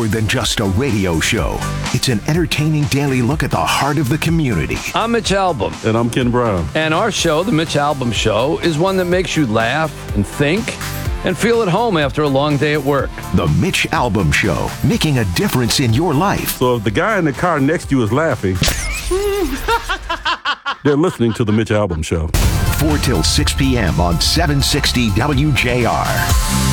than just a radio show. It's an entertaining daily look at the heart of the community. I'm Mitch Albom. And I'm Ken Brown. And our show, The Mitch Albom Show, is one that makes you laugh and think and feel at home after a long day at work. The Mitch Albom Show, making a difference in your life. So if the guy in the car next to you is laughing, they're listening to The Mitch Albom Show. 4 till 6 p.m. on 760 WJR.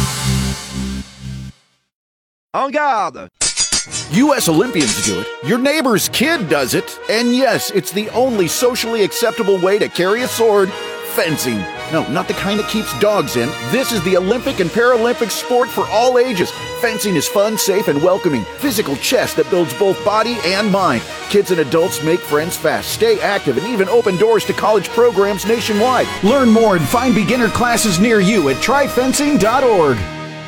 En garde! U.S. Olympians do it. Your neighbor's kid does it. And yes, it's the only socially acceptable way to carry a sword. Fencing. No, not the kind that keeps dogs in. This is the Olympic and Paralympic sport for all ages. Fencing is fun, safe, and welcoming. Physical chess that builds both body and mind. Kids and adults make friends fast, stay active, and even open doors to college programs nationwide. Learn more and find beginner classes near you at tryfencing.org.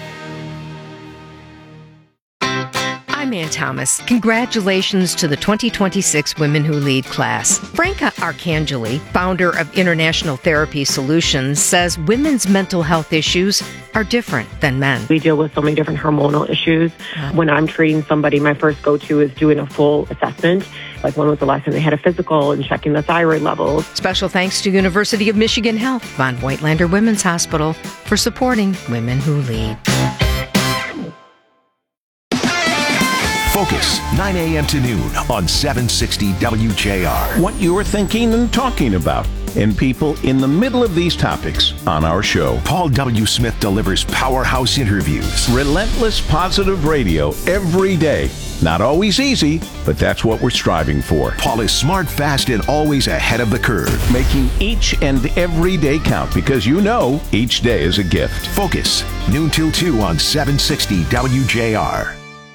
I'm Ann Thomas. Congratulations to the 2026 Women Who Lead class. Franca Arcangeli, founder of International Therapy Solutions, says women's mental health issues are different than men. We deal with so many different hormonal issues. When I'm treating somebody, my first go-to is doing a full assessment. Like when was the last time they had a physical and checking the thyroid levels. Special thanks to University of Michigan Health, Von Voigtlander Women's Hospital, for supporting Women Who Lead. Focus, 9 a.m. to noon on 760 WJR. What you're thinking and talking about, and people in the middle of these topics on our show. Paul W. Smith delivers powerhouse interviews. Relentless positive radio every day. Not always easy, but that's what we're striving for. Paul is smart, fast, and always ahead of the curve. Making each and every day count because you know each day is a gift. Focus, noon till 2 on 760 WJR.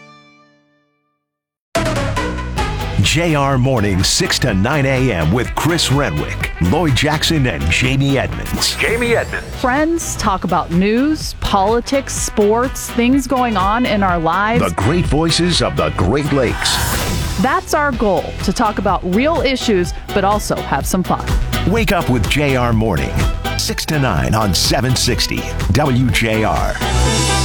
JR Mornings, 6 to 9 a.m. with Chris Renwick, Lloyd Jackson, and Jamie Edmonds. Friends talk about news, politics, sports, things going on in our lives. The great voices of the Great Lakes. That's our goal, to talk about real issues, but also have some fun. Wake up with JR Morning, 6 to 9 on 760 WJR.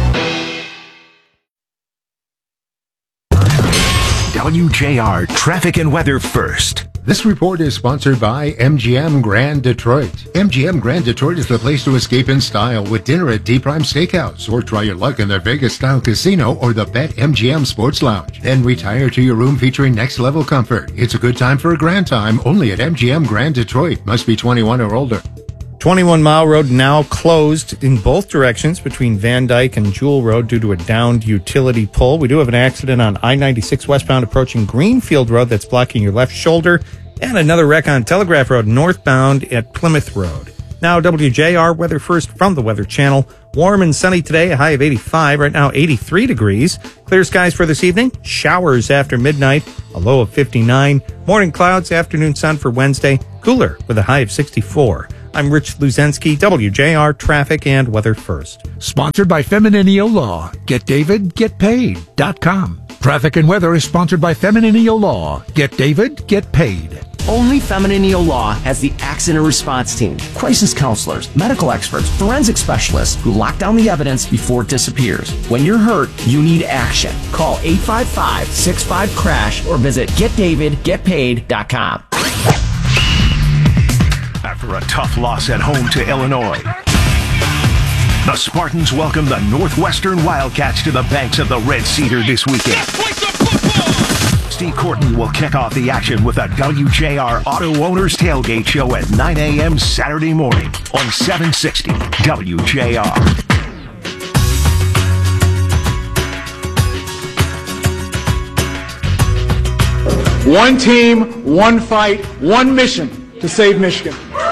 WJR Traffic and Weather First. This report is sponsored by MGM Grand Detroit. MGM Grand Detroit is the place to escape in style with dinner at D Prime Steakhouse, or try your luck in their Vegas-style casino or the Bet MGM Sports Lounge. Then retire to your room featuring next-level comfort. It's a good time for a grand time only at MGM Grand Detroit. Must be 21 or older. 21 Mile Road now closed in both directions between Van Dyke and Jewel Road due to a downed utility pole. We do have an accident on I-96 westbound approaching Greenfield Road that's blocking your left shoulder, and another wreck on Telegraph Road northbound at Plymouth Road. Now WJR Weather First from the Weather Channel. Warm and sunny today, a high of 85, right now 83 degrees. Clear skies for this evening, showers after midnight, a low of 59. Morning clouds, afternoon sun for Wednesday, cooler with a high of 64. I'm Rich Luzensky, WJR Traffic and Weather First. Sponsored by Femininio Law. GetDavidGetPaid.com. Traffic and Weather is sponsored by Femininio Law. Get David, get paid. Only Femininio Law has the accident response team, crisis counselors, medical experts, forensic specialists who lock down the evidence before it disappears. When you're hurt, you need action. Call 855-65-CRASH or visit GetDavidGetPaid.com. After a tough loss at home to Illinois, the Spartans welcome the Northwestern Wildcats to the banks of the Red Cedar this weekend. Steve Corton will kick off the action with a WJR Auto Owners Tailgate Show at 9 a.m. Saturday morning on 760 WJR. One team, one fight, one mission to save Michigan.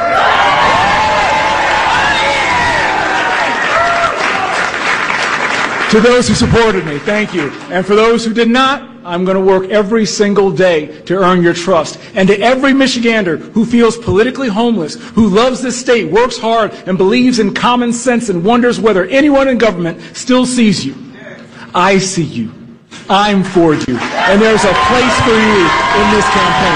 To those who supported me, thank you. And for those who did not, I'm going to work every single day to earn your trust. And to every Michigander who feels politically homeless, who loves this state, works hard, and believes in common sense and wonders whether anyone in government still sees you, I see you. I'm for you. And there's a place for you in this campaign.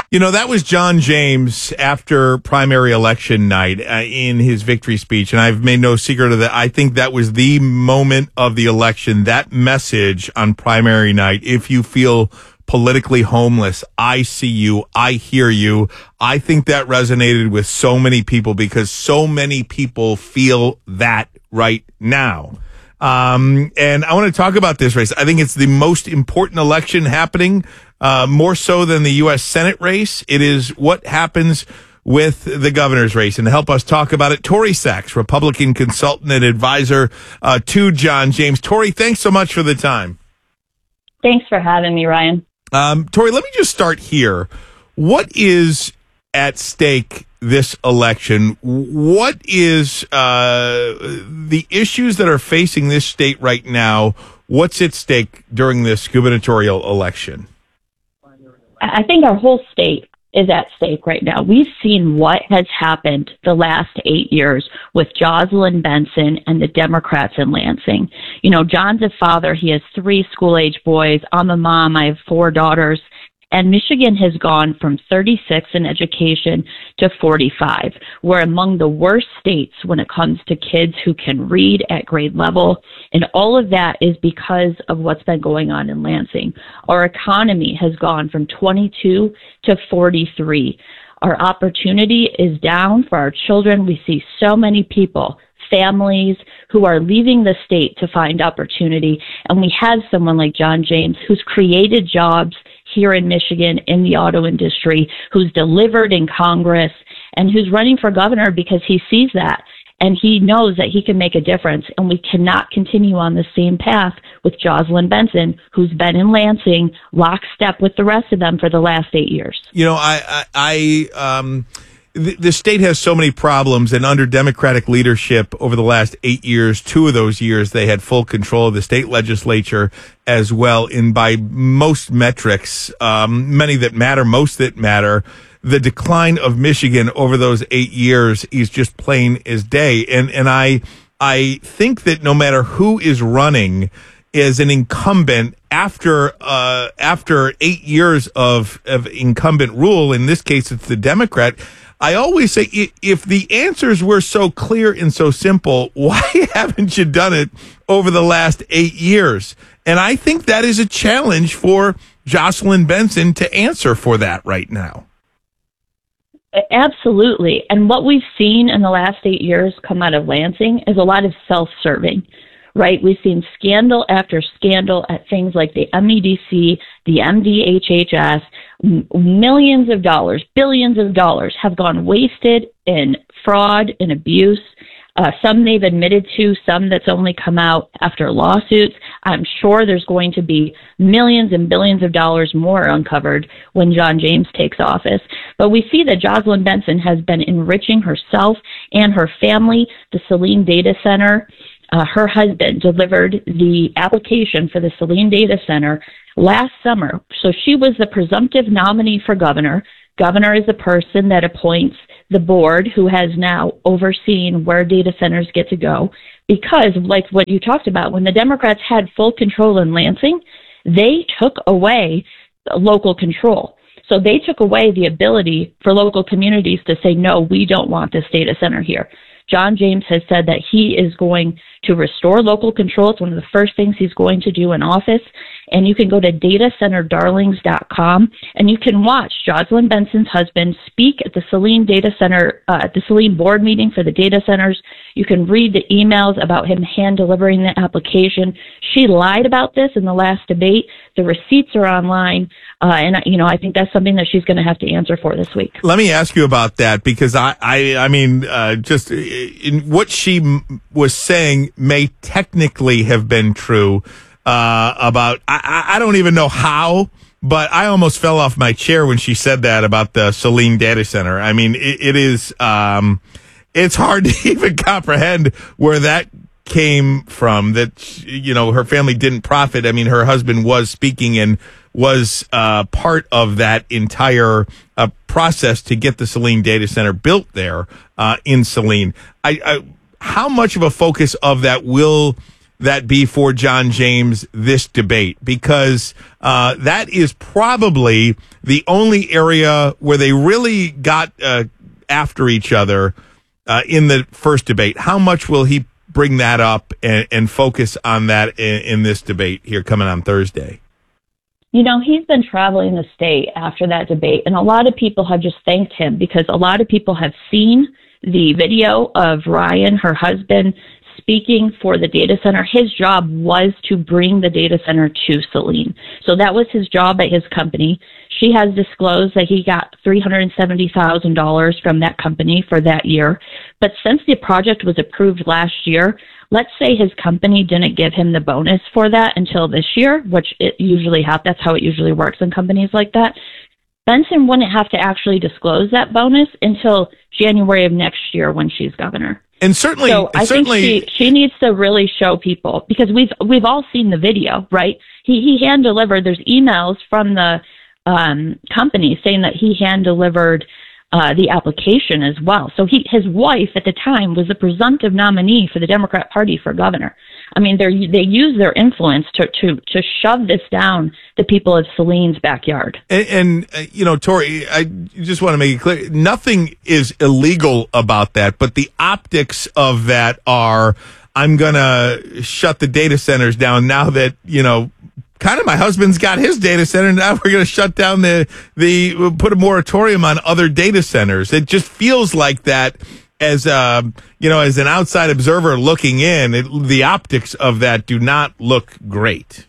That was John James after primary election night in his victory speech, and I've made no secret of that. I think that was the moment of the election, that message on primary night. If you feel politically homeless, I see you, I hear you. I think that resonated with so many people because so many people feel that right now. And I want to talk about this race. I think it's the most important election happening, more so than the U.S. Senate race. It is what happens with the governor's race. And to help us talk about it, Tori Sachs, Republican consultant and advisor to John James. Tori, thanks so much for the time. Thanks for having me, Ryan. Tori, let me just start here. What is at stake this election? What is the issues that are facing this state right now? What's at stake during this gubernatorial election? I think our whole state is at stake right now. We've seen what has happened the last 8 years with Jocelyn Benson and the Democrats in Lansing. John's a father. He has 3 school-age boys. I'm a mom. I have 4 daughters. And Michigan has gone from 36 in education to 45. We're among the worst states when it comes to kids who can read at grade level. And all of that is because of what's been going on in Lansing. Our economy has gone from 22 to 43. Our opportunity is down for our children. We see so many people, families who are leaving the state to find opportunity. And we have someone like John James who's created jobs here in Michigan in the auto industry, who's delivered in Congress, and who's running for governor because he sees that and he knows that he can make a difference. And we cannot continue on the same path with Jocelyn Benson, who's been in Lansing lockstep with the rest of them for the last 8 years. The state has so many problems, and under Democratic leadership over the last 8 years, 2 of those years, they had full control of the state legislature as well. And by most metrics, many that matter, most that matter, the decline of Michigan over those 8 years is just plain as day. And I think that no matter who is running as an incumbent after 8 years of incumbent rule, in this case it's the Democrat, I always say, if the answers were so clear and so simple, why haven't you done it over the last 8 years? And I think that is a challenge for Jocelyn Benson to answer for that right now. Absolutely. And what we've seen in the last 8 years come out of Lansing is a lot of self-serving, right? We've seen scandal after scandal at things like the MEDC, the MDHHS. Millions of dollars, billions of dollars have gone wasted in fraud and abuse. Some they've admitted to, some that's only come out after lawsuits. I'm sure there's going to be millions and billions of dollars more uncovered when John James takes office. But we see that Jocelyn Benson has been enriching herself and her family. The Selene Data Center, her husband delivered the application for the Selene Data Center last summer. So she was the presumptive nominee for governor. Governor is the person that appoints the board who has now overseen where data centers get to go. Because, like what you talked about, when the Democrats had full control in Lansing, they took away local control. So they took away the ability for local communities to say, no, we don't want this data center here. John James has said that he is going to restore local control. It's one of the first things he's going to do in office. And you can go to datacenterdarlings.com and you can watch Jocelyn Benson's husband speak at the Selene Data Center, at the Selene board meeting for the data centers. You can read the emails about him hand delivering the application. She lied about this in the last debate. The receipts are online. And I think that's something that she's going to have to answer for this week. Let me ask you about that, because I mean, just in what she was saying may technically have been true about, I don't even know how, but I almost fell off my chair when she said that about the Selene Data Center. I mean, it is, it's hard to even comprehend where that came from, that, her family didn't profit. I mean, her husband was speaking and was part of that entire process to get the Selene Data Center built there in Selene. How much of a focus of that will that be for John James this debate? Because that is probably the only area where they really got after each other in the first debate. How much will he bring that up and focus on that in this debate here coming on Thursday? You know, he's been traveling the state after that debate, and a lot of people have just thanked him because a lot of people have seen the video of Ryan, her husband, speaking for the data center. His job was to bring the data center to Selene. So that was his job at his company. She has disclosed that he got $370,000 from that company for that year. But since the project was approved last year, let's say his company didn't give him the bonus for that until this year, which it usually that's how it usually works in companies like that. Benson wouldn't have to actually disclose that bonus until January of next year when she's governor. And certainly, so I think she needs to really show people, because we've all seen the video, right? He hand delivered. There's emails from the company saying that he hand delivered the application as well. So his wife at the time was the presumptive nominee for the Democrat Party for governor. I mean, they use their influence to shove this down the people of Selene's backyard. And you know, Tori, I just want to make it clear, nothing is illegal about that, but the optics of that are, I'm going to shut the data centers down now that, you know, kind of my husband's got his data center. Now we're going to shut down put a moratorium on other data centers. It just feels like that as as an outside observer looking in, the optics of that do not look great.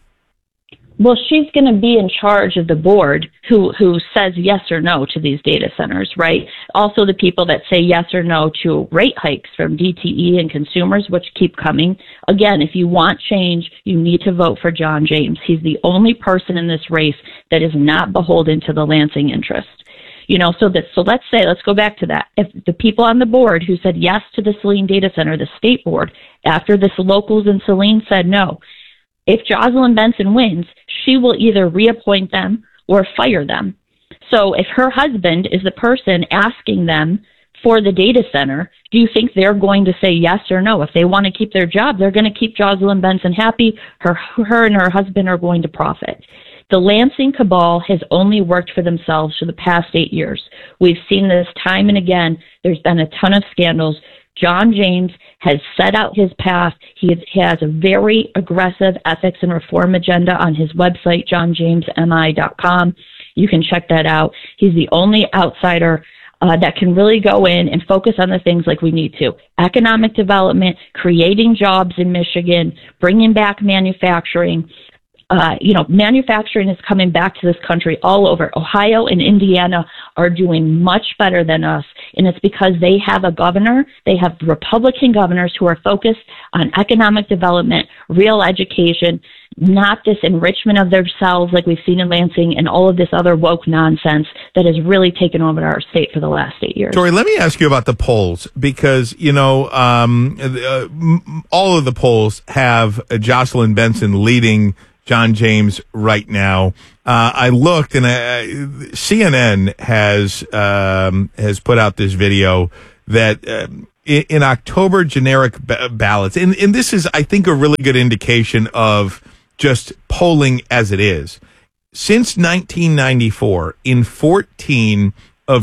Well, she's going to be in charge of the board who says yes or no to these data centers, right? Also the people that say yes or no to rate hikes from DTE and consumers, which keep coming. Again, if you want change, you need to vote for John James. He's the only person in this race that is not beholden to the Lansing interest. You know, so let's go back to that. If the people on the board who said yes to the Selene data center, the state board, after the locals in Selene said no, if Jocelyn Benson wins, she will either reappoint them or fire them. So if her husband is the person asking them for the data center, do you think they're going to say yes or no? If they want to keep their job, they're going to keep Jocelyn Benson happy. Her and her husband are going to profit. The Lansing cabal has only worked for themselves for the past 8 years. We've seen this time and again. There's been a ton of scandals. John James has set out his path. He has a very aggressive ethics and reform agenda on his website, johnjamesmi.com. You can check that out. He's the only outsider that can really go in and focus on the things like we need to. Economic development, creating jobs in Michigan, bringing back manufacturing. Manufacturing is coming back to this country all over. Ohio and Indiana are doing much better than us, and it's because they have a governor. They have Republican governors who are focused on economic development, real education, not this enrichment of themselves like we've seen in Lansing and all of this other woke nonsense that has really taken over our state for the last 8 years. Tori, let me ask you about the polls, because, all of the polls have Jocelyn Benson leading John James right now. I looked, and CNN has put out this video that in October generic ballots, and this is, I think, a really good indication of just polling as it is. Since 1994, in 14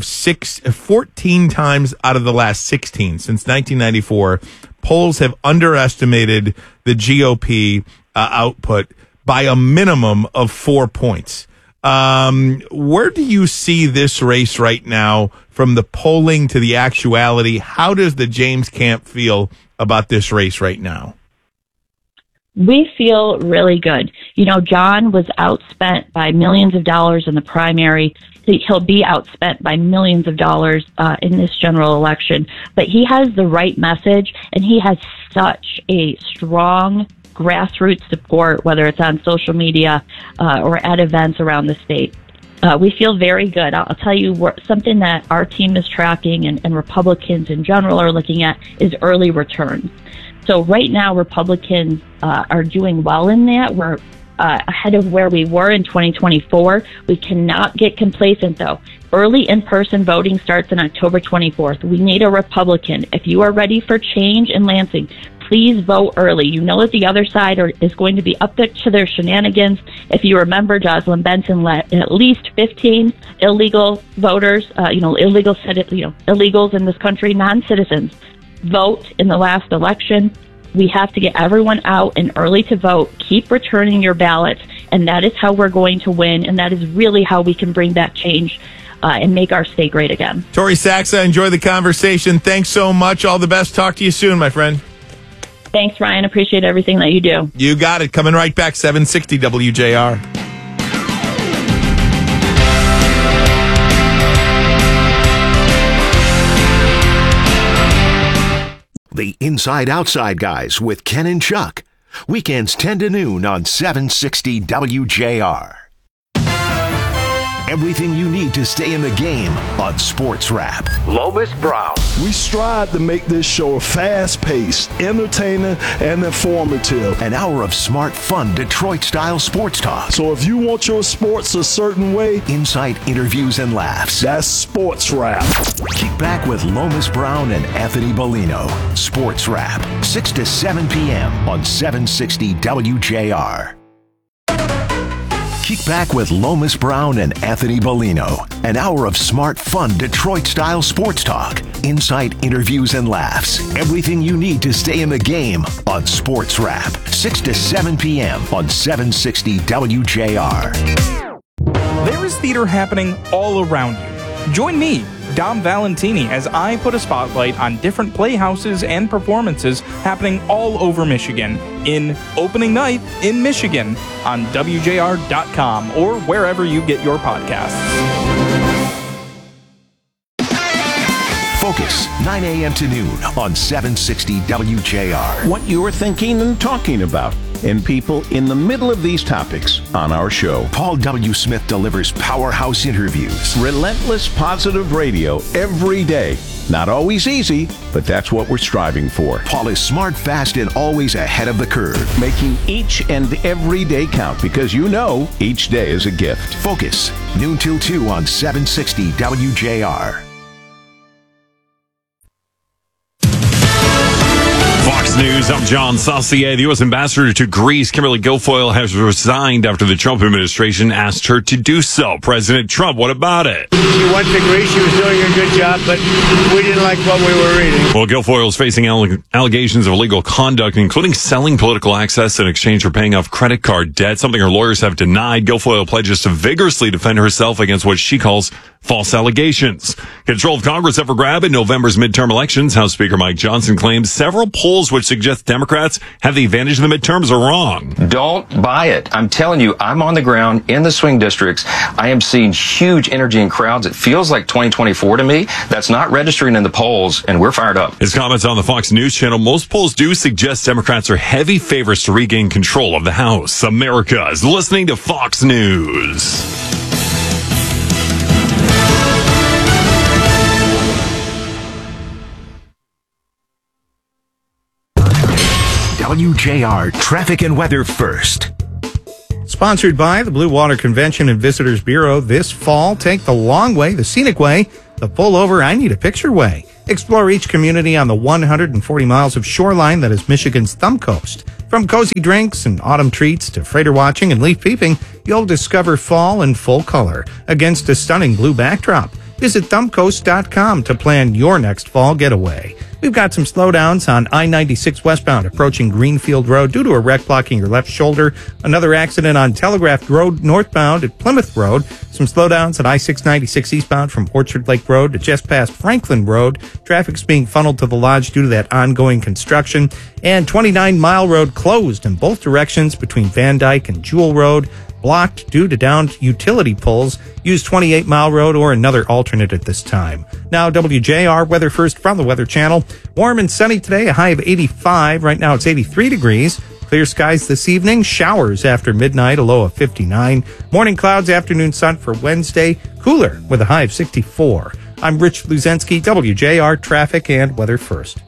times out of the last 16 since 1994, polls have underestimated the GOP output by a minimum of 4 points. Where do you see this race right now from the polling to the actuality? How does the James camp feel about this race right now? We feel really good. John was outspent by millions of dollars in the primary. He'll be outspent by millions of dollars in this general election. But he has the right message, and he has such a strong grassroots support, whether it's on social media or at events around the state. We feel very good. I'll tell you something that our team is tracking and Republicans in general are looking at is early returns. So right now, Republicans are doing well in that. We're ahead of where we were in 2024. We cannot get complacent, though. Early in-person voting starts on October 24th. We need a Republican. If you are ready for change in Lansing, please vote early. You know that the other side is going to be up to their shenanigans. If you remember, Jocelyn Benson let at least 15 illegal voters, illegals in this country, non-citizens, vote in the last election. We have to get everyone out and early to vote. Keep returning your ballots, and that is how we're going to win, and that is really how we can bring back change and make our state great again. Tori Saxa, enjoy the conversation. Thanks so much. All the best. Talk to you soon, my friend. Thanks, Ryan. Appreciate everything that you do. You got it. Coming right back, 760 WJR. The Inside Outside Guys with Ken and Chuck. Weekends 10 to noon on 760 WJR. Everything you need to stay in the game on Sports Wrap. Lomas Brown. We strive to make this show fast-paced, entertaining, and informative. An hour of smart, fun, Detroit-style sports talk. So if you want your sports a certain way, insight, interviews, and laughs. That's Sports Wrap. Kick back with Lomas Brown and Anthony Bellino. Sports Wrap, 6 to 7 p.m. on 760 WJR. Kick back with Lomas Brown and Anthony Bellino. An hour of smart, fun, Detroit-style sports talk. Insight, interviews, and laughs. Everything you need to stay in the game on Sports Wrap. 6 to 7 p.m. on 760 WJR. There is theater happening all around you. Join me, Dom Valentini, as I put a spotlight on different playhouses and performances happening all over Michigan in opening night in Michigan on WJR.com or wherever you get your podcasts. Focus, 9 a.m. to noon on 760 WJR. What you're thinking and talking about, and people in the middle of these topics on our show. Paul W. Smith delivers powerhouse interviews. Relentless positive radio every day. Not always easy, but that's what we're striving for. Paul is smart, fast, and always ahead of the curve. Making each and every day count because you know each day is a gift. Focus, noon till 2 on 760 WJR. Fox News, I'm John Saucier. The U.S. Ambassador to Greece, Kimberly Guilfoyle, has resigned after the Trump administration asked her to do so. President Trump, what about it? She went to Greece. She was doing a good job, but we didn't like what we were reading. Well, Guilfoyle is facing allegations of illegal conduct, including selling political access in exchange for paying off credit card debt, something her lawyers have denied. Guilfoyle pledges to vigorously defend herself against what she calls false allegations. Control of Congress up for grab in November's midterm elections. House Speaker Mike Johnson claims several polls which suggest Democrats have the advantage in the midterms are wrong. Don't buy it. I'm telling you, I'm on the ground in the swing districts. I am seeing huge energy in crowds. It feels like 2024 to me. That's not registering in the polls, and we're fired up. His comments on the Fox News channel, most polls do suggest Democrats are heavy favorites to regain control of the House. America is listening to Fox News. WJR Traffic and Weather First. Sponsored by the Blue Water Convention and Visitors Bureau. This fall, take the long way, the scenic way, the pull-over I need a picture way. Explore each community on the 140 miles of shoreline that is Michigan's Thumb Coast. From cozy drinks and autumn treats to freighter watching and leaf peeping, you'll discover fall in full color against a stunning blue backdrop. Visit thumbcoast.com to plan your next fall getaway. We've got some slowdowns on I-96 westbound approaching Greenfield Road due to a wreck blocking your left shoulder. Another accident on Telegraph Road northbound at Plymouth Road. Some slowdowns at I-696 eastbound from Orchard Lake Road to just past Franklin Road. Traffic's being funneled to the lodge due to that ongoing construction. And 29 Mile Road closed in both directions between Van Dyke and Jewel Road. Blocked due to downed utility poles. Use 28 Mile Road or another alternate at this time. Now, WJR Weather First from the Weather Channel. Warm and sunny today, a high of 85. Right now it's 83 degrees. Clear skies this evening. Showers after midnight, a low of 59. Morning clouds, afternoon sun for Wednesday. Cooler with a high of 64. I'm Rich Luzensky, WJR Traffic and Weather First.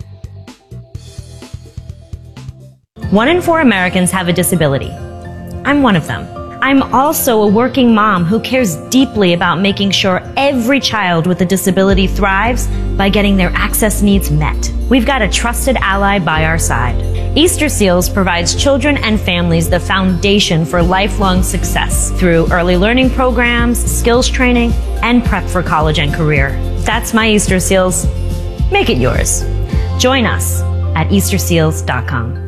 1 in 4 Americans have a disability. I'm one of them. I'm also a working mom who cares deeply about making sure every child with a disability thrives by getting their access needs met. We've got a trusted ally by our side. Easter Seals provides children and families the foundation for lifelong success through early learning programs, skills training, and prep for college and career. That's my Easter Seals. Make it yours. Join us at easterseals.com.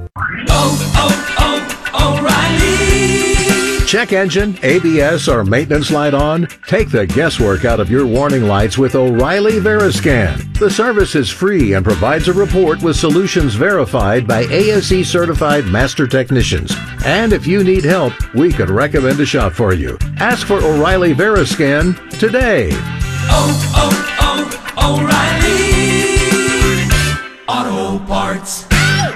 O'Reilly. Check engine, ABS, or maintenance light on? Take the guesswork out of your warning lights with O'Reilly Veriscan. The service is free and provides a report with solutions verified by ASE certified master technicians. And if you need help, we could recommend a shop for you. Ask for O'Reilly Veriscan today. O'Reilly Auto Parts.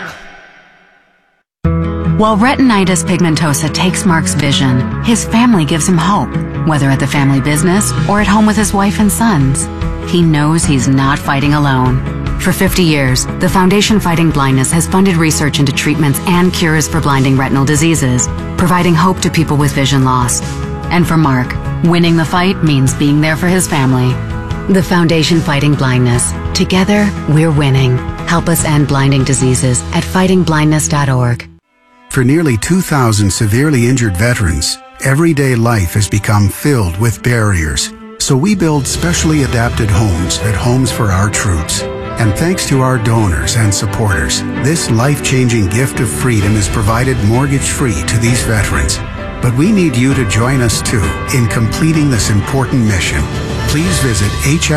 While retinitis pigmentosa takes Mark's vision, his family gives him hope, whether at the family business or at home with his wife and sons. He knows he's not fighting alone. For 50 years, the Foundation Fighting Blindness has funded research into treatments and cures for blinding retinal diseases, providing hope to people with vision loss. And for Mark, winning the fight means being there for his family. The Foundation Fighting Blindness. Together, we're winning. Help us end blinding diseases at fightingblindness.org. For nearly 2,000 severely injured veterans, everyday life has become filled with barriers. So we build specially adapted homes at Homes for Our Troops. And thanks to our donors and supporters, this life-changing gift of freedom is provided mortgage-free to these veterans. But we need you to join us too in completing this important mission. Please visit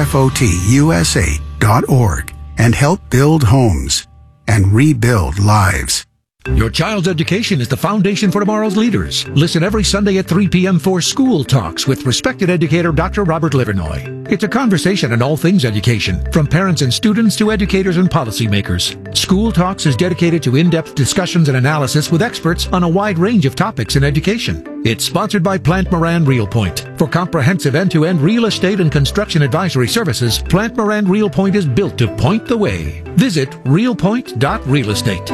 hfotusa.org and help build homes and rebuild lives. Your child's education is the foundation for tomorrow's leaders. Listen every Sunday at 3 p.m. for School Talks with respected educator Dr. Robert Livernoy. It's a conversation on all things education, from parents and students to educators and policymakers. School Talks is dedicated to in-depth discussions and analysis with experts on a wide range of topics in education. It's sponsored by Plant Moran Real Point. For comprehensive end-to-end real estate and construction advisory services, Plant Moran Real Point is built to point the way. Visit realpoint.realestate.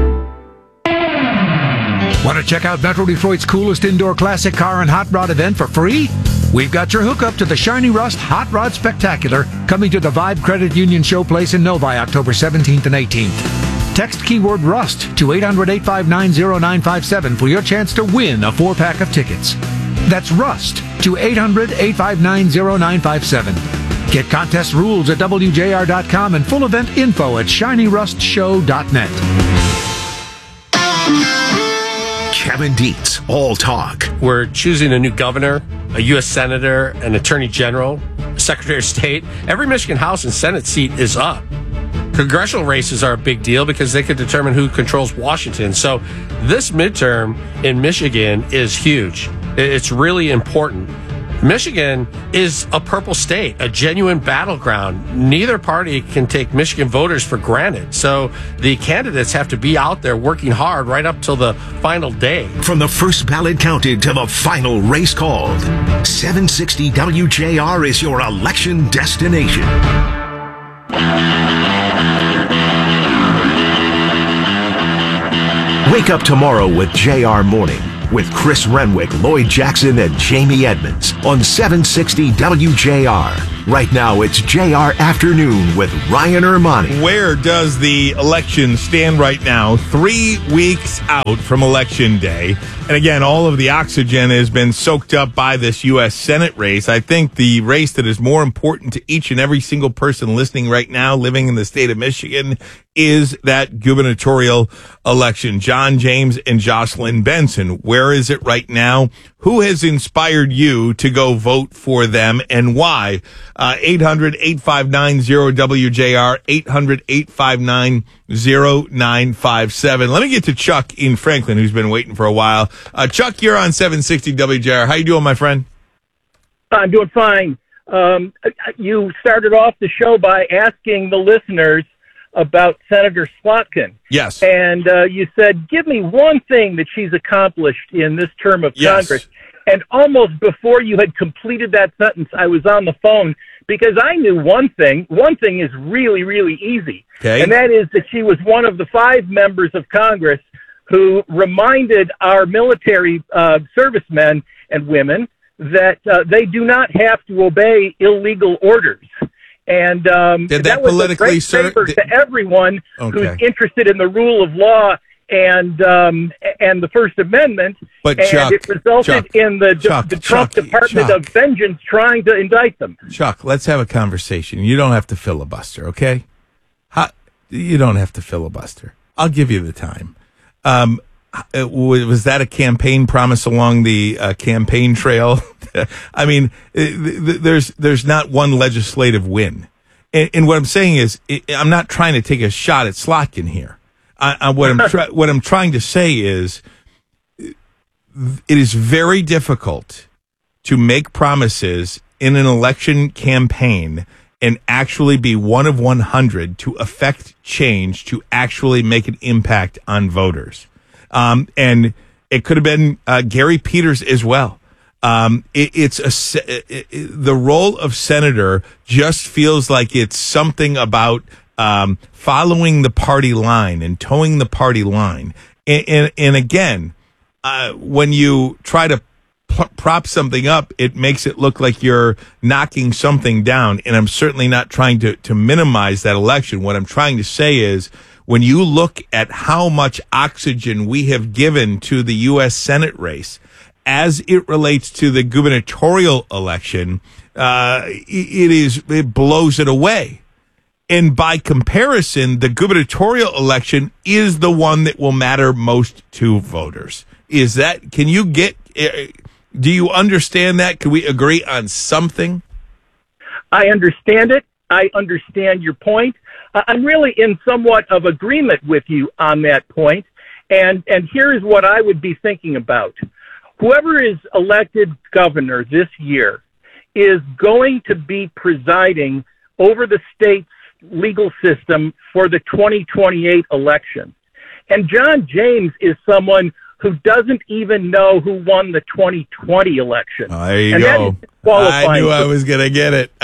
Want to check out Metro Detroit's coolest indoor classic car and hot rod event for free? We've got your hookup to the Shiny Rust Hot Rod Spectacular coming to the Vibe Credit Union Showplace in Novi October 17th and 18th. Text keyword RUST to 800-859-0957 for your chance to win a 4-pack of tickets. That's RUST to 800-859-0957. Get contest rules at WJR.com and full event info at ShinyRustShow.net. Kevin Dietz, All Talk. We're choosing a new governor, a U.S. Senator, an Attorney General, a Secretary of State. Every Michigan House and Senate seat is up. Congressional races are a big deal because they could determine who controls Washington. So this midterm in Michigan is huge. It's really important. Michigan is a purple state, a genuine battleground. Neither party can take Michigan voters for granted. So the candidates have to be out there working hard right up till the final day. From the first ballot counted to the final race called, 760 WJR is your election destination. Wake up tomorrow with JR Morning with Chris Renwick, Lloyd Jackson, and Jamie Edmonds on 760 WJR. Right now, it's JR Afternoon with Ryan Ermani. Where does the election stand right now? 3 weeks out from Election Day. And again, all of the oxygen has been soaked up by this U.S. Senate race. I think the race that is more important to each and every single person listening right now, living in the state of Michigan, is that gubernatorial election. John James and Jocelyn Benson. Where is it right now? Who has inspired you to go vote for them and why? 800-859-0WJR, 800-859-0957. Let me get to Chuck in Franklin, who's been waiting for a while. Chuck, you're on 760 WJR. How you doing, my friend? I'm doing fine. You started off the show by asking the listeners about Senator Slotkin. Yes. And you said, give me one thing that she's accomplished in this term of Congress. And almost before you had completed that sentence, I was on the phone because I knew one thing. One thing is really, really easy. Okay. And that is that she was one of the 5 members of Congress who reminded our military servicemen and women that they do not have to obey illegal orders. And did that was a great favor to everyone who's interested in the rule of law and the First Amendment. But and Chuck, it resulted in the Trump Department of Vengeance trying to indict them. Chuck, let's have a conversation. You don't have to filibuster, okay? You don't have to filibuster. I'll give you the time. Was that a campaign promise along the campaign trail? I mean, there's not one legislative win. And what I'm saying is, I'm not trying to take a shot at Slotkin here. What I'm trying to say is, it is very difficult to make promises in an election campaign and actually be one of 100 to affect change, to actually make an impact on voters. And it could have been Gary Peters as well. The role of senator just feels like it's something about following the party line and towing the party line. And again, when you try to prop something up, it makes it look like you're knocking something down. And I'm certainly not trying to minimize that election. What I'm trying to say is, when you look at how much oxygen we have given to the U.S. Senate race as it relates to the gubernatorial election, it blows it away. And by comparison, the gubernatorial election is the one that will matter most to voters. Do you understand that? Can we agree on something? I understand it. I understand your point. I'm really in somewhat of agreement with you on that point. And here's what I would be thinking about. Whoever is elected governor this year is going to be presiding over the state's legal system for the 2028 election. And John James is someone who doesn't even know who won the 2020 election. There you go. I knew I was going to get it.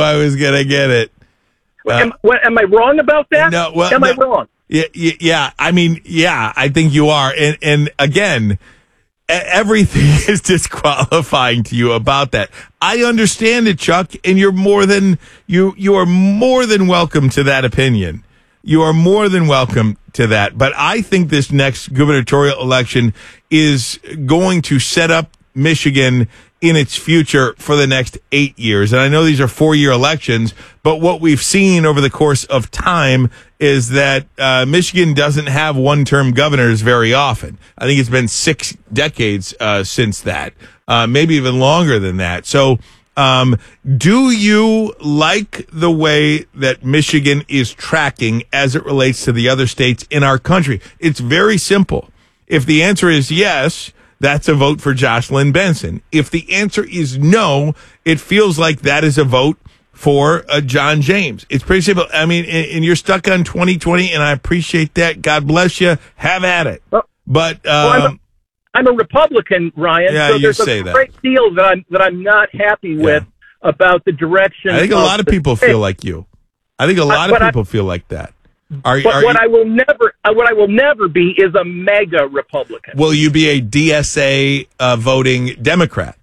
Am I wrong about that? No. Well, am I wrong? Yeah. I mean, yeah, I think you are. And again, everything is disqualifying to you about that. I understand it, Chuck, and you are more than welcome to that opinion. You are more than welcome to that. But I think this next gubernatorial election is going to set up Michigan in its future for the next 8 years. And I know these are 4-year elections, but what we've seen over the course of time is that Michigan doesn't have one-term governors very often. I think it's been 6 decades since that, maybe even longer than that. So do you like the way that Michigan is tracking as it relates to the other states in our country? It's very simple. If the answer is yes, that's a vote for Jocelyn Benson. If the answer is no, it feels like that is a vote for John James. It's pretty simple. I mean, and you're stuck on 2020, and I appreciate that. God bless you. Have at it. But I'm a Republican, Ryan. Yeah, so there's a great deal that I'm not happy with about the direction. I think a lot of people feel like you. I think a lot of people feel like that. What I will never be is a mega Republican. Will you be a DSA voting Democrat?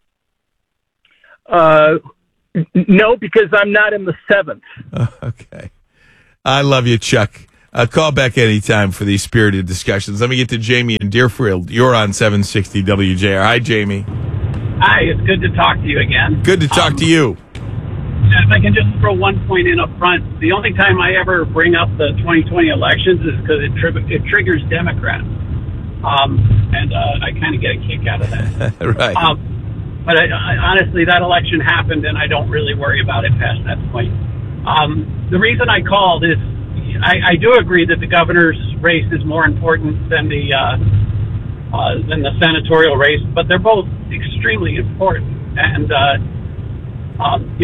No, because I'm not in the 7th. Okay. I love you, Chuck. Call back anytime for these spirited discussions. Let me get to Jamie in Deerfield. You're on 760 WJR. Hi, Jamie. Hi, it's good to talk to you again. Good to talk to you. If I can just throw one point in up front, the only time I ever bring up the 2020 elections is because it triggers Democrats. And I kind of get a kick out of that. Right. But I honestly, that election happened, and I don't really worry about it past that point. The reason I called is I do agree that the governor's race is more important than the senatorial race, but they're both extremely important. And I'm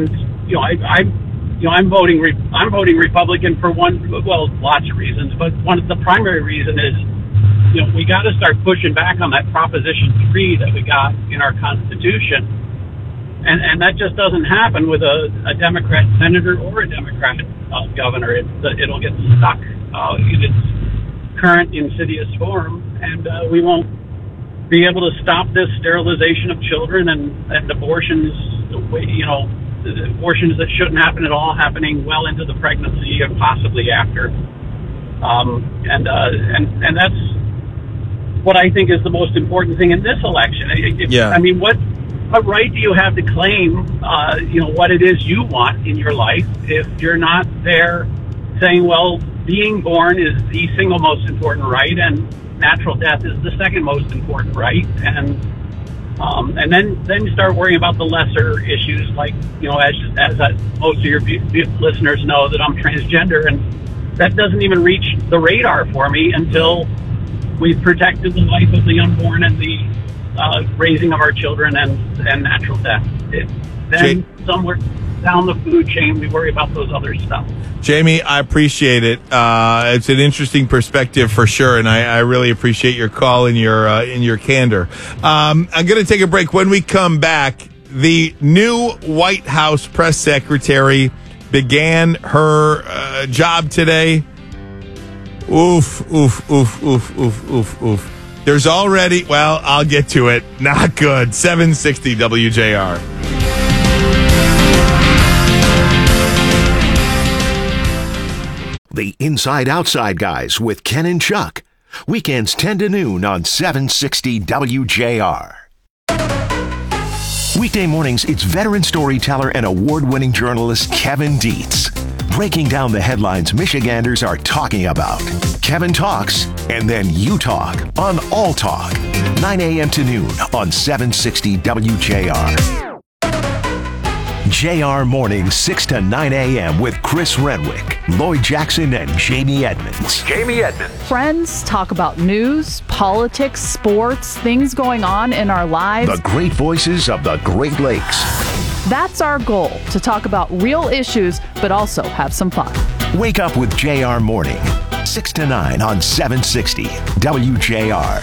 voting Republican for lots of reasons, but the primary reason is, we got to start pushing back on that Proposition 3 that we got in our Constitution, and that just doesn't happen with a Democrat senator or a Democrat governor. It'll get stuck in its current insidious form, and we won't be able to stop this sterilization of children and abortions, abortions that shouldn't happen at all happening well into the pregnancy and possibly after. And that's what I think is the most important thing in this election. I mean, what right do you have to claim, what it is you want in your life if you're not there saying, well, being born is the single most important right and natural death is the second most important right, and then you start worrying about the lesser issues, like as most of your listeners know that I'm transgender, and that doesn't even reach the radar for me until we've protected the life of the unborn and the raising of our children and natural death. Then somewhere down the food chain, we worry about those other stuff. Jamie, I appreciate it. It's an interesting perspective for sure, and I really appreciate your call and your candor. I'm going to take a break. When we come back, the new White House press secretary began her job today. Oof, oof, oof, oof, oof, oof, oof. There's already, well, I'll get to it. Not good. 760 WJR. The Inside Outside Guys with Ken and Chuck. Weekends 10 to noon on 760 WJR. Weekday mornings, it's veteran storyteller and award-winning journalist Kevin Dietz. Breaking down the headlines Michiganders are talking about. Kevin talks, and then you talk on All Talk. 9 a.m. to noon on 760 WJR. JR Mornings, 6 to 9 a.m. with Chris Renwick, Lloyd Jackson, and Jamie Edmonds. Friends talk about news, politics, sports, things going on in our lives. The great voices of the Great Lakes. That's our goal, to talk about real issues, but also have some fun. Wake up with JR Morning, 6 to 9 on 760 WJR.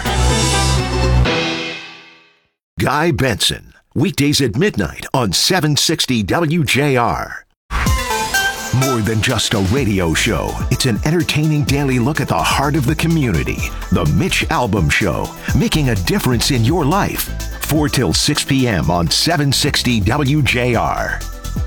Guy Benson, weekdays at midnight on 760 WJR. More than just a radio show, it's an entertaining daily look at the heart of the community. The Mitch Albom Show, making a difference in your life. 4 till 6 p.m. on 760 WJR.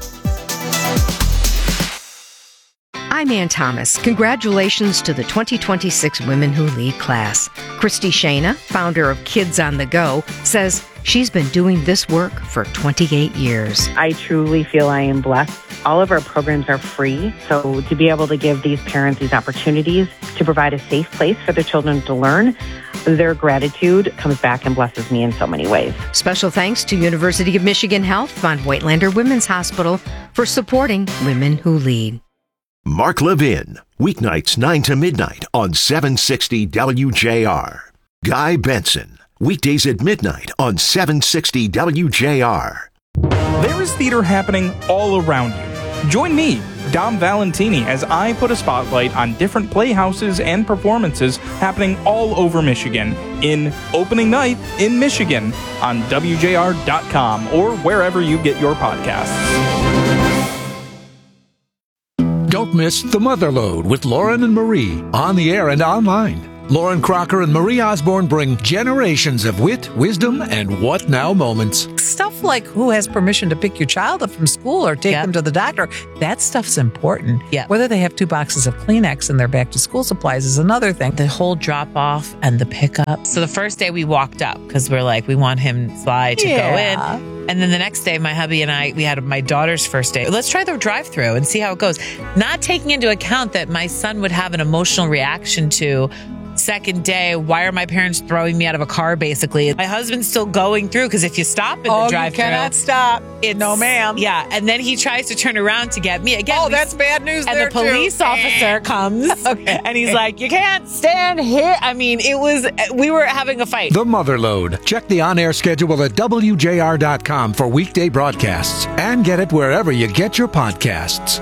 I'm Ann Thomas. Congratulations to the 2026 Women Who Lead class. Christy Shana, founder of Kids on the Go, says she's been doing this work for 28 years. I truly feel I am blessed. All of our programs are free, so to be able to give these parents these opportunities to provide a safe place for their children to learn, their gratitude comes back and blesses me in so many ways. Special thanks to University of Michigan Health Von Voigtlander Women's Hospital for supporting Women Who Lead. Mark Levin, weeknights 9 to midnight on 760 WJR. Guy Benson, weekdays at midnight on 760 WJR. There is theater happening all around you. Join me, Dom Valentini, as I put a spotlight on different playhouses and performances happening all over Michigan in opening night in Michigan on WJR.com or wherever you get your podcasts. Don't miss The Motherlode with Lauren and Marie, on the air and online. Lauren Crocker and Marie Osborne bring generations of wit, wisdom, and what now moments. Stuff like who has permission to pick your child up from school or take them to the doctor. That stuff's important. Yeah. Whether they have 2 boxes of Kleenex in their back to school supplies is another thing. The whole drop off and the pickup. So the first day we walked up because we're like, we want him Sly to go in. And then the next day, my hubby and I, we had my daughter's first day. Let's try the drive-thru and see how it goes. Not taking into account that my son would have an emotional reaction to second day, why are my parents throwing me out of a car, basically? My husband's still going through, because if you stop in the drive-thru... you cannot stop. No, ma'am. Yeah, and then he tries to turn around to get me. Again, that's bad news and there, the police officer comes, and he's like, you can't stand here. I mean, we were having a fight. The Motherlode. Check the on-air schedule at WJR.com for weekday broadcasts, and get it wherever you get your podcasts.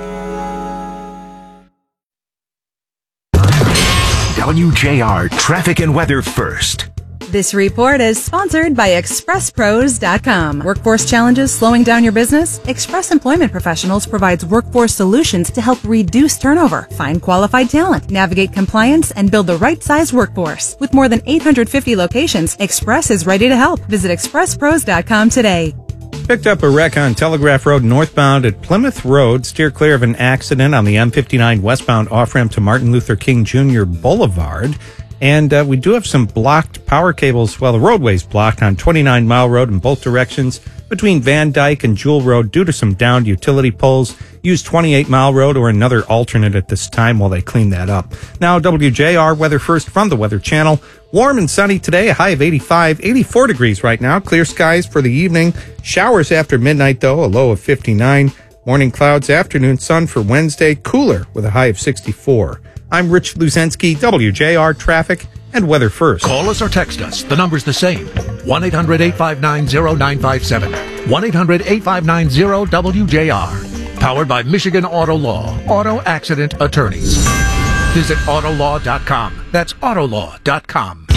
WJR traffic and weather first. This report is sponsored by ExpressPros.com. Workforce challenges slowing down your business? Express Employment Professionals provides workforce solutions to help reduce turnover, find qualified talent, navigate compliance, and build the right size workforce. With more than 850 locations, Express is ready to help. Visit ExpressPros.com today. Picked up a wreck on Telegraph Road northbound at Plymouth Road. Steer clear of an accident on the M59 westbound off-ramp to Martin Luther King Jr. Boulevard. And we do have some blocked power cables. Well, the roadway's blocked on 29 Mile Road in both directions between Van Dyke and Jewel Road due to some downed utility poles. Use 28 Mile Road or another alternate at this time while they clean that up. Now, WJR weather first from the Weather Channel. Warm and sunny today, a high of 85, 84 degrees right now. Clear skies for the evening. Showers after midnight, though, a low of 59. Morning clouds, afternoon sun for Wednesday. Cooler with a high of 64. I'm Rich Luzensky, WJR Traffic and Weather First. Call us or text us. The number's the same. 1-800-859-0957. 1-800-859-0WJR. Powered by Michigan Auto Law. Auto Accident Attorneys. Visit Autolaw.com. That's Autolaw.com.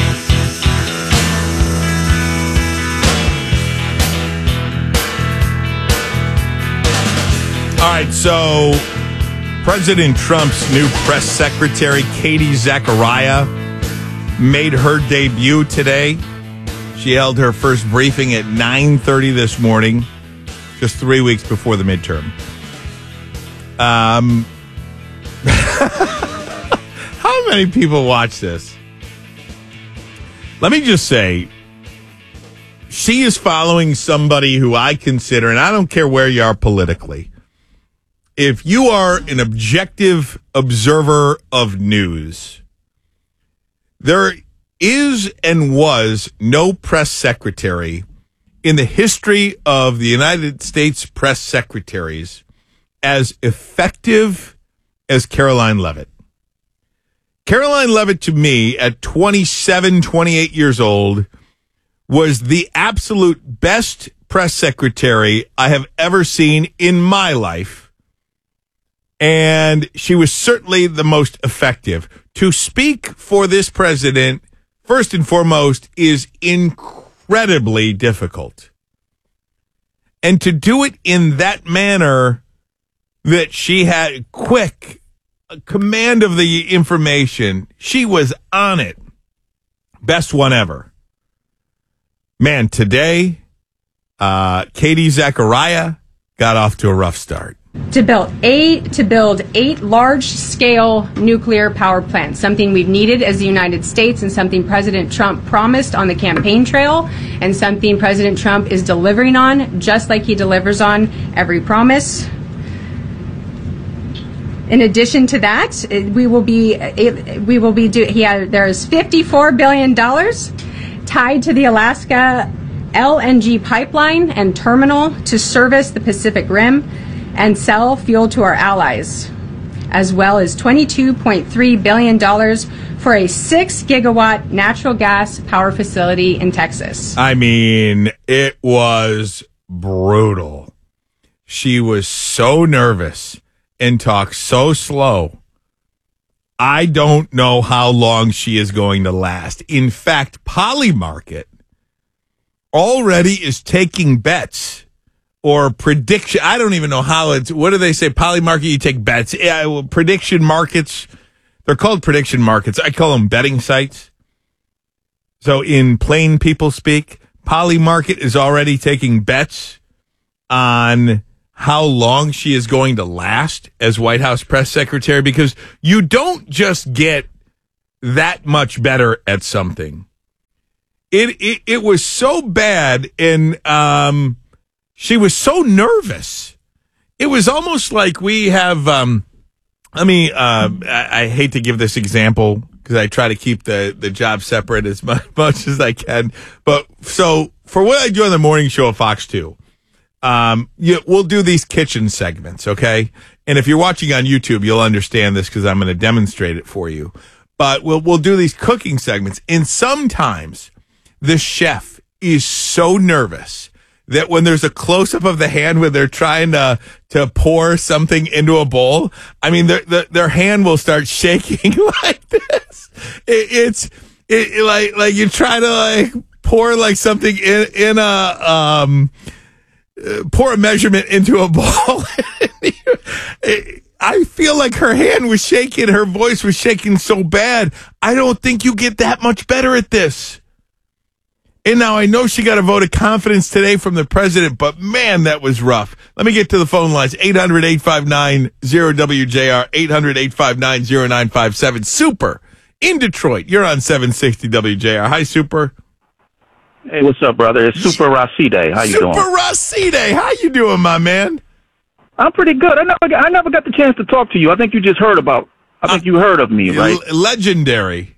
All right, so President Trump's new press secretary, Katie Zachariah, made her debut today. She held her first briefing at 9:30 this morning, just 3 weeks before the midterm. How many people watch this? Let me just say, she is following somebody who I consider, and I don't care where you are politically, if you are an objective observer of news, there is and was no press secretary in the history of the United States press secretaries as effective as Caroline Leavitt. Caroline Leavitt, to me, at 27, 28 years old, was the absolute best press secretary I have ever seen in my life. And she was certainly the most effective. To speak for this president, first and foremost, is incredibly difficult. And to do it in that manner that she had quick command of the information, she was on it. Best one ever. Man, today, Katie Zachariah got off to a rough start. To build eight large-scale nuclear power plants, something we've needed as the United States and something President Trump promised on the campaign trail and something President Trump is delivering on, just like he delivers on every promise. In addition to that, there's $54 billion tied to the Alaska LNG pipeline and terminal to service the Pacific Rim and sell fuel to our allies, as well as $22.3 billion for a 6-gigawatt natural gas power facility in Texas. I mean, it was brutal. She was so nervous and talked so slow. I don't know how long she is going to last. In fact, Polymarket already is taking bets or prediction. I don't even know how it's, what do they say? Polymarket, you take bets. Yeah, well, prediction markets. They're called prediction markets. I call them betting sites. So in plain people speak, Polymarket is already taking bets on how long she is going to last as White House press secretary, because you don't just get that much better at something. It was so bad, and she was so nervous. It was almost like we have, I hate to give this example because I try to keep the job separate as much as I can. But so for what I do on the morning show at Fox 2, we'll do these kitchen segments, okay? And if you're watching on YouTube, you'll understand this because I'm going to demonstrate it for you. But we'll do these cooking segments. And sometimes the chef is so nervous that when there's a close-up of the hand when they're trying to pour something into a bowl, I mean, their hand will start shaking like this. It's like you try to pour something in a pour a measurement into a bowl. I feel like her hand was shaking, her voice was shaking so bad. I don't think you get that much better at this. And now I know she got a vote of confidence today from the president, but man, that was rough. Let me get to the phone lines. 800-859-0WJR, 800-859-0957. Super in Detroit. You're on 760 WJR. Hi, Super. Hey, what's up, brother? It's Super Racide. How you doing? Super Racide. How you doing, my man? I'm pretty good. I never got the chance to talk to you. I think you just heard about. I think you heard of me, right? Legendary.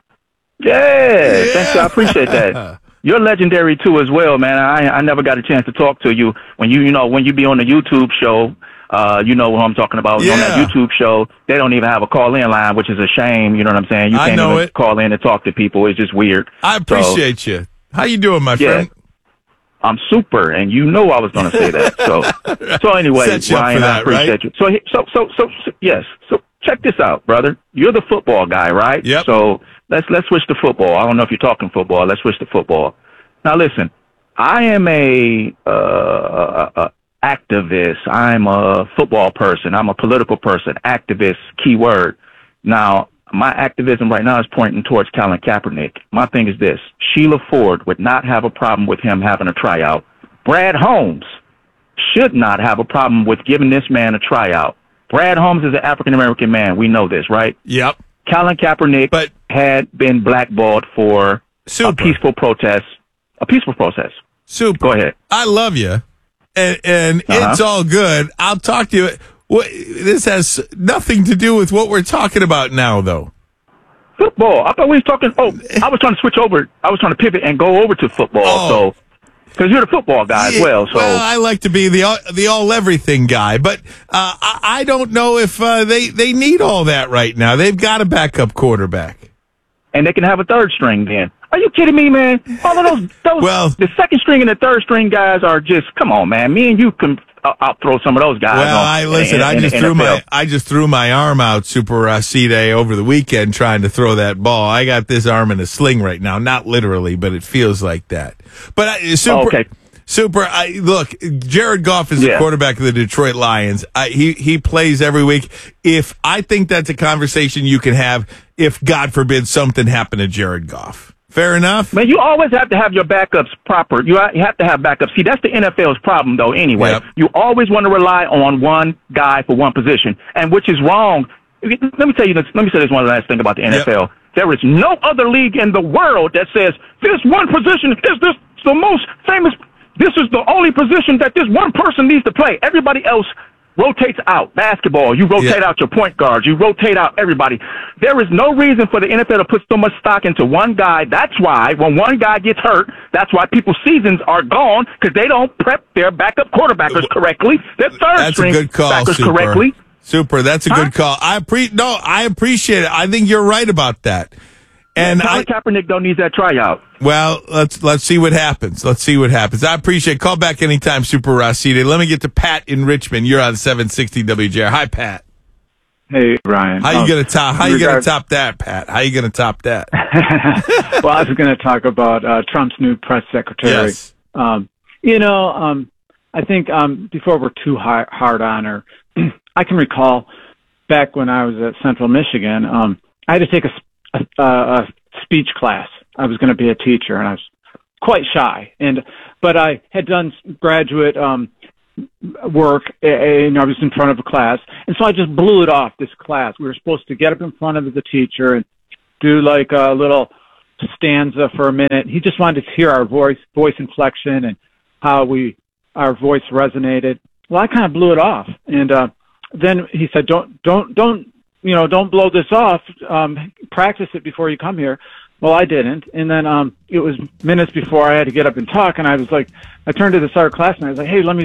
Yeah. Thanks. I appreciate that. You're legendary too, as well, man. I never got a chance to talk to you when you be on the YouTube show. You know what I'm talking about. Yeah. On that YouTube show, they don't even have a call-in line, which is a shame. You know what I'm saying? You can't even call in and talk to people. It's just weird. I appreciate you. How you doing, my friend? I'm super, and you know I was going to say that. So anyway, Ryan, I appreciate you. So yes. So check this out, brother. You're the football guy, right? Yep. So let's switch to football. I don't know if you're talking football. Let's switch to football. Now listen, I am a activist. I'm a football person. I'm a political person. Activist, key word. Now, my activism right now is pointing towards Colin Kaepernick. My thing is this. Sheila Ford would not have a problem with him having a tryout. Brad Holmes should not have a problem with giving this man a tryout. Brad Holmes is an African-American man. We know this, right? Yep. Colin Kaepernick had been blackballed for a peaceful protest. A peaceful protest. Super. Go ahead. I love you. And it's all good. I'll talk to you. This has nothing to do with what we're talking about now, though. Football. I thought we were talking. Oh, I was trying to switch over. I was trying to pivot and go over to football. So, because you're the football guy as well. So, I like to be the all everything guy, but I don't know if they need all that right now. They've got a backup quarterback, and they can have a third string then. Are you kidding me, man? All of those the second string and the third string guys are just, come on, man. Me and you can outthrow some of those guys. Well, I just threw my arm out, Super Racide, over the weekend trying to throw that ball. I got this arm in a sling right now, not literally, but it feels like that. But look, Jared Goff is the quarterback of the Detroit Lions. He plays every week. I think that's a conversation you can have if, God forbid, something happened to Jared Goff. Fair enough. Man, you always have to have your backups proper. You have to have backups. See, that's the NFL's problem, though, anyway. Yep. You always want to rely on one guy for one position, and which is wrong. Let me say this one last thing about the NFL. Yep. There is no other league in the world that says this one position is the most famous. This is the only position that this one person needs to play. Everybody else rotates out. Basketball, you rotate out your point guards. You rotate out everybody. There is no reason for the NFL to put so much stock into one guy. That's why when one guy gets hurt, that's why people's seasons are gone, because they don't prep their backup quarterbackers correctly, their third string backers correctly. Super. That's a good call. I appreciate it. I think you're right about that. And Colin Kaepernick don't need that tryout. Well, let's see what happens. I appreciate it. Call back anytime, Super Racide. Let me get to Pat in Richmond. You're on 760 WJR. Hi, Pat. Hey, Ryan. How you gonna top that, Pat? How you gonna top that? Well, I was gonna talk about Trump's new press secretary. Yes. I think before we're too hard on her, I can recall back when I was at Central Michigan, I had to take a speech class. I was going to be a teacher, and I was quite shy. But I had done graduate work, and I was in front of a class, and so I just blew it off. This class, we were supposed to get up in front of the teacher and do like a little stanza for a minute. He just wanted to hear our voice inflection and how our voice resonated. Well, I kind of blew it off, and then he said, "Don't blow this off. Practice it before you come here." Well, I didn't. And then it was minutes before I had to get up and talk. And I was like, I turned to this other classmate. I was like, "Hey, let me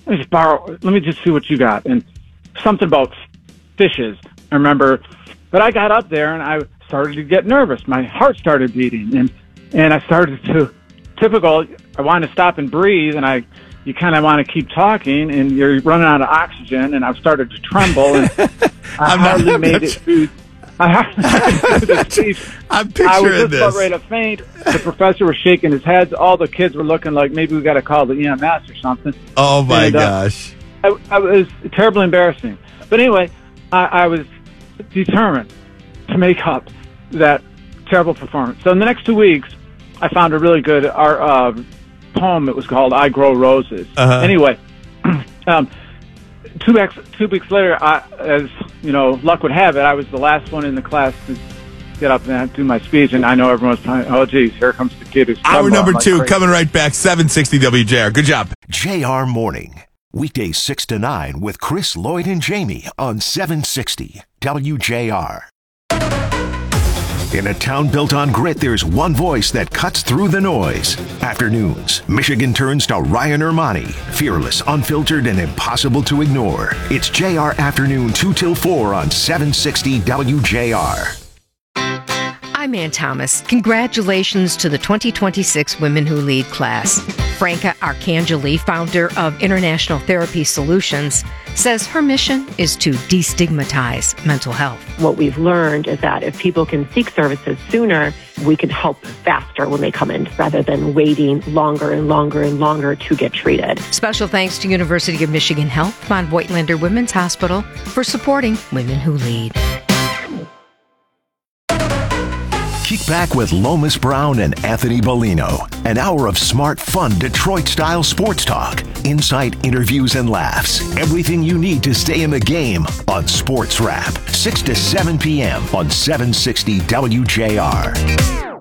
just see what you got." And something about fishes, I remember. But I got up there and I started to get nervous. My heart started beating. And I started to, I wanted to stop and breathe. And you kind of want to keep talking, and you're running out of oxygen. And I started to tremble. And I hardly made it through. I'm picturing I was just this. about ready to faint. The professor was shaking his head. All the kids were looking like maybe we got to call the EMS or something. Oh, my gosh. I was terribly embarrassing. But anyway, I was determined to make up that terrible performance. So in the next 2 weeks, I found a really good art poem. It was called "I Grow Roses." Uh-huh. Anyway, 2 weeks later, as you know, luck would have it, I was the last one in the class to get up and do my speech, and I know everyone's planning, oh, geez, here comes the kid who's... Hour number 2, coming right back, 760 WJR. Good job. JR Morning. Weekdays 6 to 9 with Chris, Lloyd, and Jamie on 760 WJR. In a town built on grit, there's one voice that cuts through the noise. Afternoons, Michigan turns to Ryan Ermani. Fearless, unfiltered, and impossible to ignore. It's JR Afternoon 2 till 4 on 760 WJR. I'm Ann Thomas. Congratulations to the 2026 Women Who Lead class. Franca Arcangeli, founder of International Therapy Solutions, says her mission is to destigmatize mental health. What we've learned is that if people can seek services sooner, we can help faster when they come in rather than waiting longer and longer and longer to get treated. Special thanks to University of Michigan Health, von Voigtlander Women's Hospital for supporting Women Who Lead. Kick back with Lomas Brown and Anthony Bellino. An hour of smart, fun, Detroit-style sports talk. Insight, interviews, and laughs. Everything you need to stay in the game on Sports Wrap. 6 to 7 p.m. on 760 WJR.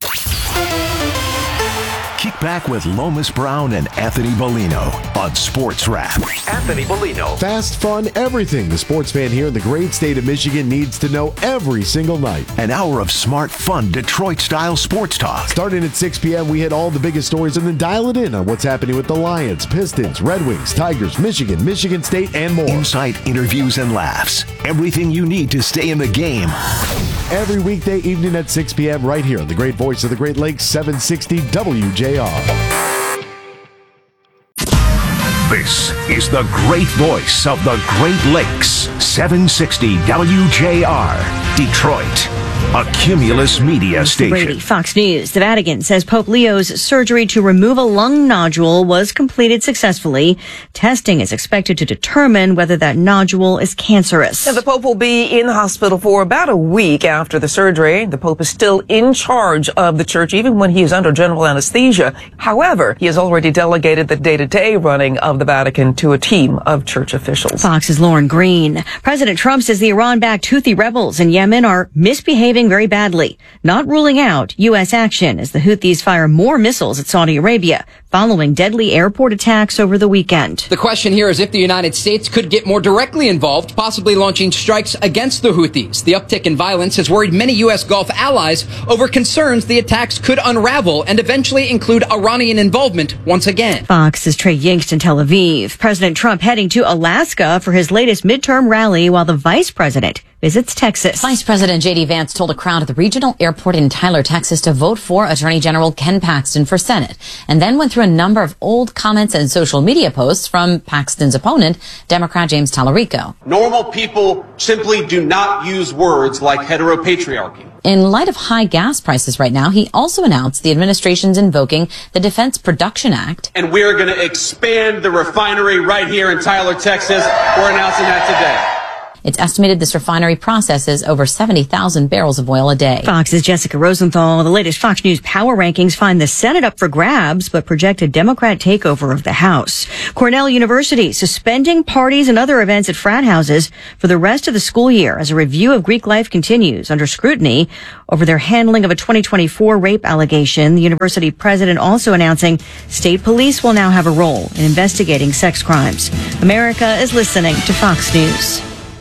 Kick back with Lomas Brown and Anthony Bellino on Sports Wrap. Anthony Bellino. Fast, fun, everything the sports fan here in the great state of Michigan needs to know every single night. An hour of smart, fun, Detroit-style sports talk. Starting at 6 p.m., we hit all the biggest stories and then dial it in on what's happening with the Lions, Pistons, Red Wings, Tigers, Michigan State, and more. Insight, interviews, and laughs. Everything you need to stay in the game. Every weekday evening at 6 p.m. right here on the great voice of the Great Lakes, 760 WJR. This is the great voice of the Great Lakes, 760 WJR, Detroit, a Cumulus Media station. Brady, Fox News. The Vatican says Pope Leo's surgery to remove a lung nodule was completed successfully. Testing is expected to determine whether that nodule is cancerous. Now, the Pope will be in the hospital for about a week after the surgery. The Pope is still in charge of the church, even when he is under general anesthesia. However, he has already delegated the day-to-day running of the Vatican to a team of church officials. Fox's Lauren Green. President Trump says the Iran-backed Houthi rebels in Yemen are misbehaving very badly, not ruling out U.S. action as the Houthis fire more missiles at Saudi Arabia following deadly airport attacks over the weekend. The question here is if the United States could get more directly involved, possibly launching strikes against the Houthis. The uptick in violence has worried many U.S. Gulf allies over concerns the attacks could unravel and eventually include Iranian involvement once again. Fox's Trey Yingst in Tel Aviv. President Trump heading to Alaska for his latest midterm rally while the vice president visits Texas. Vice President J.D. Vance told a crowd at the regional airport in Tyler, Texas to vote for Attorney General Ken Paxton for Senate, and then went through a number of old comments and social media posts from Paxton's opponent, Democrat James Tallarico. Normal people simply do not use words like heteropatriarchy. In light of high gas prices right now, he also announced the administration's invoking the Defense Production Act. And we're going to expand the refinery right here in Tyler, Texas. We're announcing that today. It's estimated this refinery processes over 70,000 barrels of oil a day. Fox's Jessica Rosenthal. The latest Fox News power rankings find the Senate up for grabs, but project a Democrat takeover of the House. Cornell University suspending parties and other events at frat houses for the rest of the school year as a review of Greek life continues under scrutiny over their handling of a 2024 rape allegation. The university president also announcing state police will now have a role in investigating sex crimes. America is listening to Fox News.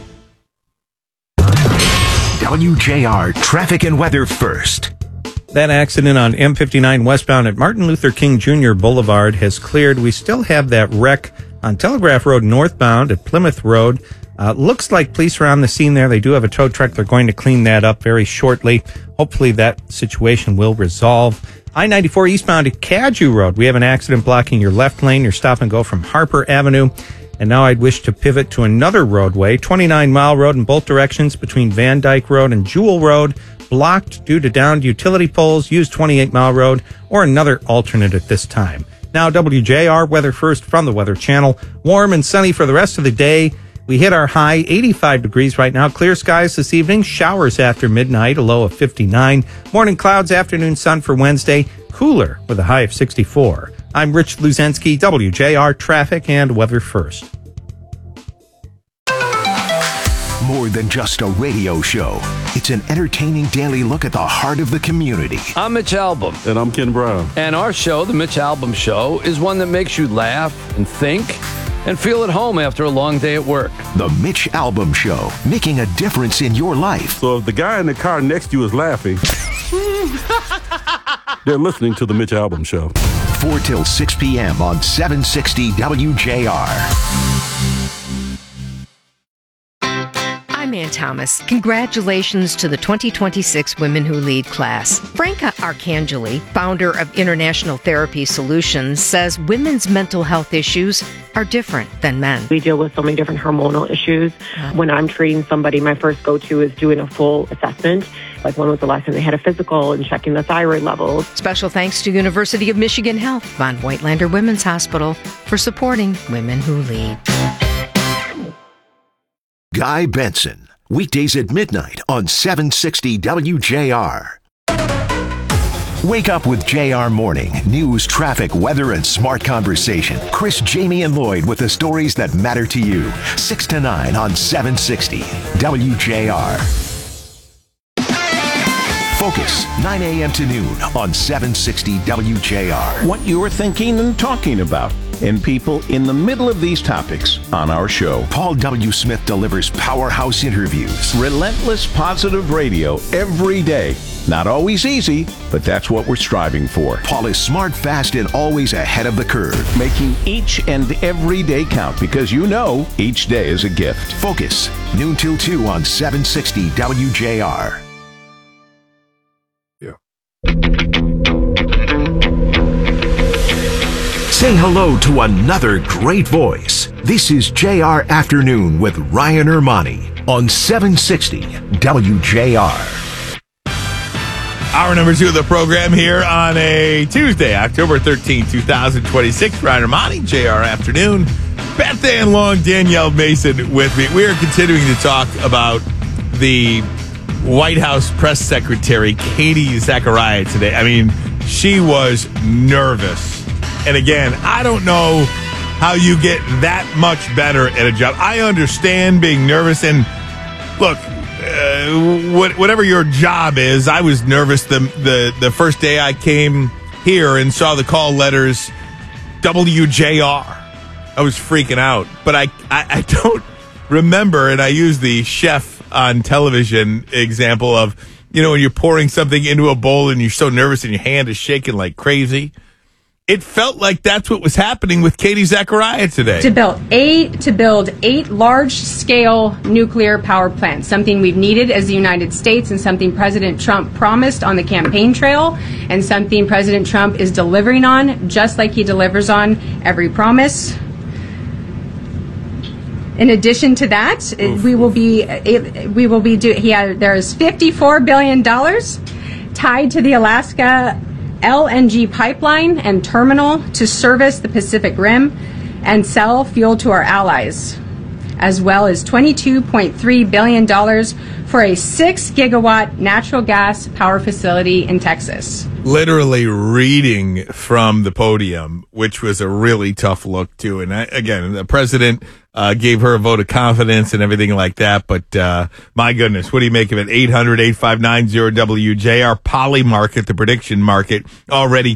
WJR traffic and weather first. That accident on M59 westbound at Martin Luther King Jr. Boulevard has cleared. We still have that wreck on Telegraph Road northbound at Plymouth Road. Looks like police are on the scene there. They do have a tow truck. They're going to clean that up very shortly. Hopefully that situation will resolve. I-94 eastbound at Cadieux Road. We have an accident blocking your left lane. Your stop and go from Harper Avenue. And now I'd wish to pivot to another roadway, 29 Mile Road in both directions between Van Dyke Road and Jewel Road, blocked due to downed utility poles. Use 28 Mile Road or another alternate at this time. Now WJR weather first from the Weather Channel. Warm and sunny for the rest of the day. We hit our high, 85 degrees right now. Clear skies this evening. Showers after midnight, a low of 59. Morning clouds, afternoon sun for Wednesday. cooler with a high of 64. I'm Rich Luzensky, WJR Traffic and Weather First. More than just a radio show, it's an entertaining daily look at the heart of the community. I'm Mitch Albom. And I'm Ken Brown. And our show, The Mitch Albom Show, is one that makes you laugh and think and feel at home after a long day at work. The Mitch Albom Show, making a difference in your life. So if the guy in the car next to you is laughing, they're listening to The Mitch Albom Show. 4 till 6 p.m. on 760 WJR. I'm Ann Thomas. Congratulations to the 2026 Women Who Lead class. Franca Arcangeli, founder of International Therapy Solutions, says women's mental health issues are different than men. We deal with so many different hormonal issues. When I'm treating somebody, my first go-to is doing a full assessment. Like when was the last time they had a physical and checking the thyroid levels. Special thanks to University of Michigan Health, Von Voigtlander Women's Hospital, for supporting Women Who Lead. Guy Benson, weekdays at midnight on 760 WJR. Wake up with JR Morning. News, traffic, weather, and smart conversation. Chris, Jamie, and Lloyd with the stories that matter to you. 6 to 9 on 760 WJR. Focus, 9 a.m. to noon on 760 WJR. What you're thinking and talking about, and people in the middle of these topics on our show. Paul W. Smith delivers powerhouse interviews. Relentless positive radio every day. Not always easy, but that's what we're striving for. Paul is smart, fast, and always ahead of the curve. Making each and every day count because you know each day is a gift. Focus, noon till 2 on 760 WJR. Say hello to another great voice. This is JR Afternoon with Ryan Ermani on 760 WJR. Hour number 2 of the program here on a Tuesday, October 13, 2026. Ryan Ermani, JR Afternoon. Beth Ann Long, Danielle Mason with me. We are continuing to talk about the White House press secretary, Katie Zachariah, today. I mean, she was nervous. And again, I don't know how you get that much better at a job. I understand being nervous. And look, whatever your job is, I was nervous the first day I came here and saw the call letters WJR. I was freaking out. But I don't remember, and I use the chef on television example of, you know, when you're pouring something into a bowl and you're so nervous and your hand is shaking like crazy. It felt like that's what was happening with Katie Zachariah today. To build eight large-scale nuclear power plants, something we've needed as the United States and something President Trump promised on the campaign trail and something President Trump is delivering on, just like he delivers on every promise. In addition to that, there's $54 billion tied to the Alaska LNG pipeline and terminal to service the Pacific Rim and sell fuel to our allies, as well as $22.3 billion for a 6-gigawatt natural gas power facility in Texas. Literally reading from the podium, which was a really tough look, too. And again, the president gave her a vote of confidence and everything like that. But my goodness, what do you make of it? 800-859-0WJR. Poly Market, the prediction market, already